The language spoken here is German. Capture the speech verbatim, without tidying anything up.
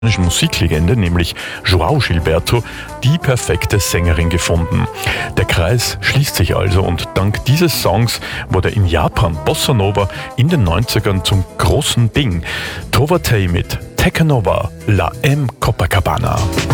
Musiklegende, nämlich João Gilberto, die perfekte Sängerin gefunden. Der Kreis schließt sich also und dank dieses Songs wurde in Japan Bossa Nova in den neunzigern zum großen Ding. Tova Tay mit Tekanova, La M Copacabana.